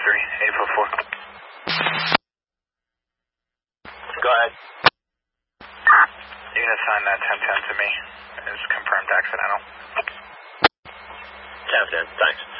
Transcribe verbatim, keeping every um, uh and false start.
three, eight four four. Go ahead. You can assign that ten ten to me. It's confirmed accidental. ten ten, thanks.